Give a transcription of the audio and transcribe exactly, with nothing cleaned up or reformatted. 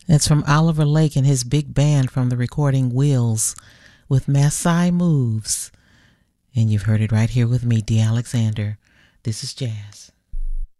That's from Oliver Lake and his big band from the recording Wheels with Maasai Moves. And you've heard it right here with me, Dee Alexander. This is jazz.